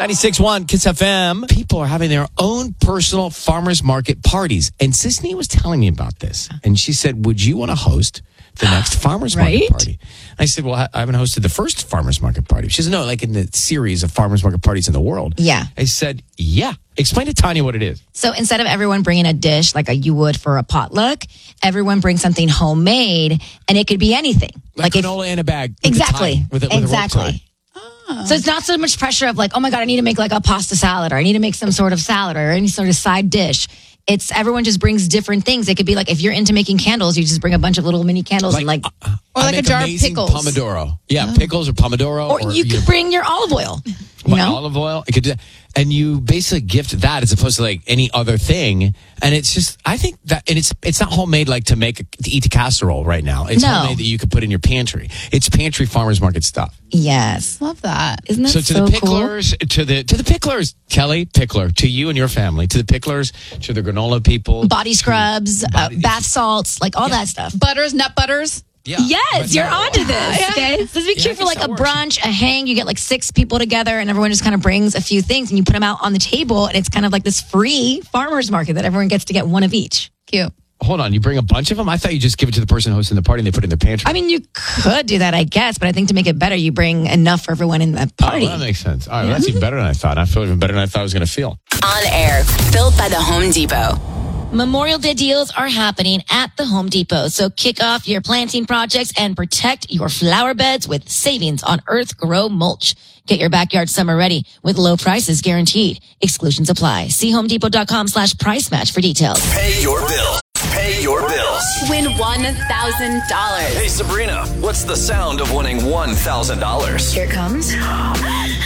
96.1 Kiss FM. People are having their own personal farmers market parties. And Sisney was telling me about this. And she said, would you want to host the next farmers market party? I said, well, I haven't hosted the first farmers market party. She said, no, like in the series of farmers market parties in the world. Yeah. I said, yeah. Explain to Tanya what it is. So instead of everyone bringing a dish like you would for a potluck, everyone brings something homemade, and it could be anything. Like granola in a bag. Exactly. With a rope tie. So it's not so much pressure of like, oh my God, I need to make like a pasta salad, or I need to make some sort of salad or any sort of side dish. It's everyone just brings different things. It could be like if you're into making candles, you just bring a bunch of little mini candles and like or like a jar of pickles. Pomodoro. Yeah, pickles or pomodoro. Or you could bring your olive oil. You know? Olive oil. It could do that. And you basically gift that as opposed to like any other thing. And it's just, I think that, and it's not homemade like to eat a casserole right now. It's homemade that you could put in your pantry. It's pantry farmers market stuff. Yes. Love that. Isn't that so to the picklers, cool? to the picklers, Kelly Pickler, to you and your family, to the picklers, to the granola people. Body scrubs, bath salts, like all that stuff. Butters, nut butters. Yeah. Yes, you're onto this. Okay, so this be cute for like a brunch, a hang. You get like 6 people together, and everyone just kind of brings a few things, and you put them out on the table, and it's kind of like this free farmers market that everyone gets to get one of each. Cute. Hold on, you bring a bunch of them? I thought you just give it to the person hosting the party and they put it in their pantry. I mean, you could do that, I guess, but I think to make it better, you bring enough for everyone in the party. Oh, that makes sense. All right, well, that's even better than I thought. I feel even better than I thought I was going to feel. On air, built by the Home Depot. Memorial Day deals are happening at the Home Depot, so kick off your planting projects and protect your flower beds with savings on Earth Grow mulch. Get your backyard summer ready with low prices guaranteed. Exclusions apply. See homedepot.com/price match for details. Pay your bill. Pay your bills. Win $1,000. Hey, Sabrina, what's the sound of winning $1,000? Here it comes.